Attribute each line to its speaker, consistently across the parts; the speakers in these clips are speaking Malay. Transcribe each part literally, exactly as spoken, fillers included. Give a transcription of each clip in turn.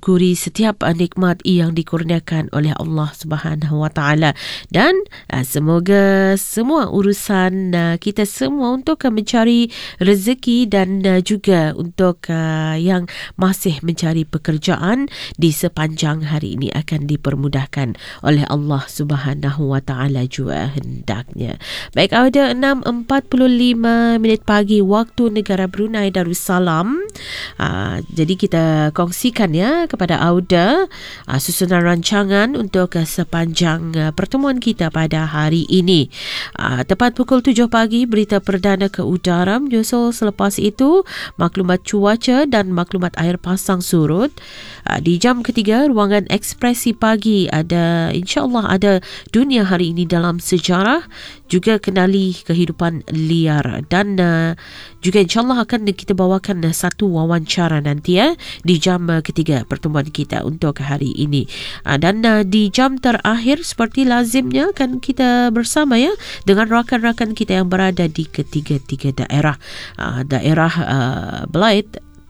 Speaker 1: mensyukuri setiap uh, nikmat yang dikurniakan oleh Allah Subhanahu Wa Taala, dan uh, semoga semua urusan uh, kita semua untuk uh, mencari rezeki dan uh, juga untuk uh, yang masih mencari pekerjaan di sepanjang hari ini akan dipermudahkan oleh Allah Subhanahu Wa Taala jua hendaknya. Baik, ada enam empat puluh lima minit pagi waktu negara Brunei Darussalam. Uh, jadi kita kongsikan ya kepada Auda uh, susunan rancangan untuk uh, sepanjang uh, pertemuan kita pada hari ini. Uh, tepat pukul tujuh pagi berita perdana ke udara, menyusul selepas itu maklumat cuaca dan maklumat air pasang surut. Uh, di jam ketiga ruangan ekspresi pagi ada, insya-Allah ada dunia hari ini dalam sejarah, juga kenali kehidupan liar, dan uh, juga insya-Allah akan kita bawakan uh, satu wawancara nanti ya di jam uh, ketiga pertemuan kita untuk hari ini. Uh, dan uh, di jam terakhir seperti lazimnya akan kita bersama ya dengan rakan-rakan kita yang berada di ketiga-tiga daerah. Uh, daerah uh, Belait,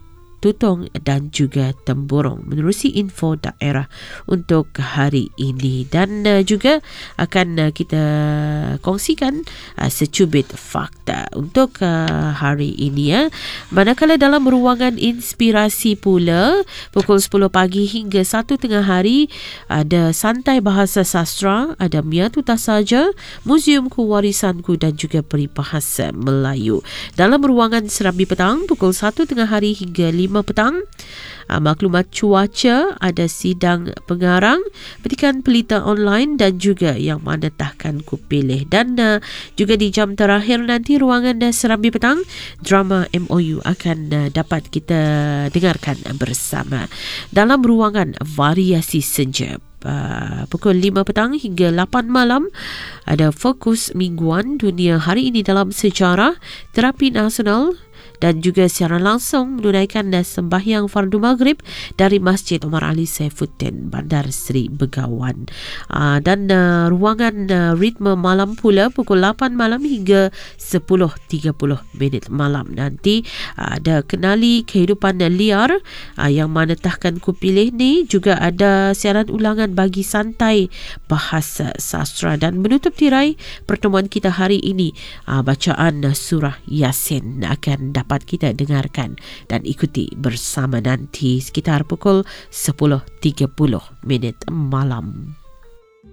Speaker 1: Tutong dan juga Temburong menerusi info daerah untuk hari ini, dan uh, juga akan uh, kita kongsikan uh, secubit fakta untuk uh, hari ini ya. Manakala dalam ruangan inspirasi pula pukul sepuluh pagi hingga satu tengah hari ada santai bahasa sastra, ada Miatu Tasaja, Muzium Kewarisanku dan juga Peribahasa Melayu. Dalam ruangan Serambi Petang pukul satu tengah hari hingga lima petang, uh, maklumat cuaca, ada sidang pengarang, petikan pelita online dan juga yang mana tahkan ku pilih. Dan uh, juga di jam terakhir nanti ruangan uh, Serambi Petang, drama M O U akan uh, dapat kita dengarkan uh, bersama. Dalam ruangan Variasi Senja Uh, pukul lima petang hingga lapan malam ada fokus mingguan dunia hari ini dalam sejarah, terapi nasional dan juga siaran langsung menunaikan sembahyang fardu maghrib dari Masjid Omar Ali Saifuddin, Bandar Seri Begawan. Uh, dan uh, ruangan uh, ritme malam pula pukul lapan malam hingga sepuluh tiga puluh minit malam. Nanti uh, ada kenali kehidupan liar uh, yang mana tahkan ku pilih ni, juga ada siaran ulangan bagi santai bahasa sastra, dan menutup tirai pertemuan kita hari ini uh, bacaan uh, surah Yasin akan dapat kita dengarkan dan ikuti bersama nanti sekitar pukul sepuluh tiga puluh minit malam.